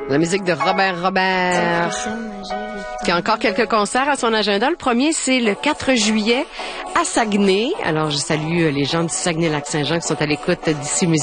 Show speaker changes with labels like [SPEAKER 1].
[SPEAKER 1] La musique de Robert. Qui a encore quelques concerts à son agenda. Le premier, c'est le 4 juillet à Saguenay. Alors, je salue les gens du Saguenay-Lac-Saint-Jean qui sont à l'écoute d'ici Musique.